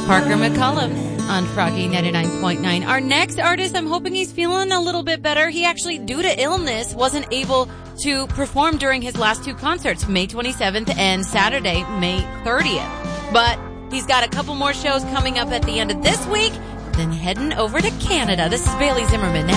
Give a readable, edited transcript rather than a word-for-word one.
Parker McCullum on Froggy 99.9. Our next artist, I'm hoping he's feeling a little bit better. He actually, due to illness, wasn't able to perform during his last two concerts, May 27th and Saturday, May 30th. But he's got a couple more shows coming up at the end of this week, then heading over to Canada. This is Bailey Zimmerman now.